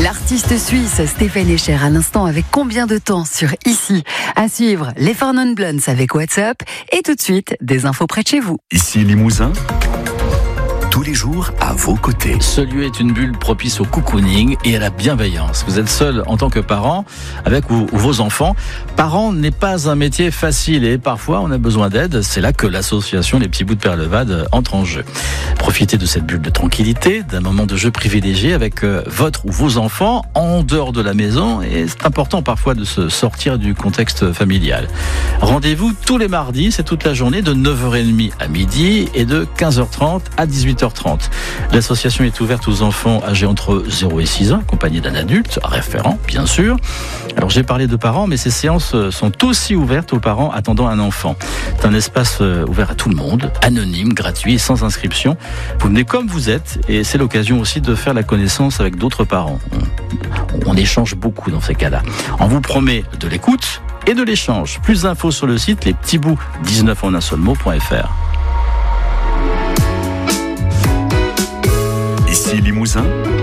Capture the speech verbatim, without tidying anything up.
L'artiste suisse Stéphane Escher à l'instant avec Combien de temps sur Ici. À suivre, les Four Non Blondes avec WhatsApp et tout de suite, des infos près de chez vous. Ici Limousin, tous les jours à vos côtés. Ce lieu est une bulle propice au cocooning et à la bienveillance. Vous êtes seul en tant que parent avec ou, ou vos enfants. Parent n'est pas un métier facile et parfois on a besoin d'aide. C'est là que l'association Les Petits Bouts de Père-Levade entre en jeu. Profitez de cette bulle de tranquillité, d'un moment de jeu privilégié avec votre ou vos enfants en dehors de la maison, et c'est important parfois de se sortir du contexte familial. Rendez-vous tous les mardis, c'est toute la journée de neuf heures trente à midi et de quinze heures trente à dix-huit heures trente. L'association est ouverte aux enfants âgés entre zéro et six ans, accompagnés d'un adulte, référent bien sûr. Alors j'ai parlé de parents, mais ces séances sont aussi ouvertes aux parents attendant un enfant. C'est un espace ouvert à tout le monde, anonyme, gratuit, sans inscription. Vous venez comme vous êtes et c'est l'occasion aussi de faire la connaissance avec d'autres parents. On, on échange beaucoup dans ces cas-là. On vous promet de l'écoute et de l'échange. Plus d'infos sur le site les petits bouts dix-neuf en un seul mot point f r. Ici Limousin,